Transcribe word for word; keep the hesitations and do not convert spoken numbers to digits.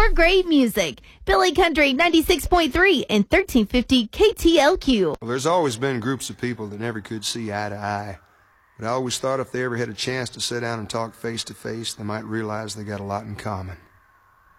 more great music. Billy Country ninety-six point three and thirteen fifty K T L Q. Well, there's always been groups of people that never could see eye to eye. But I always thought if they ever had a chance to sit down and talk face to face, they might realize they got a lot in common.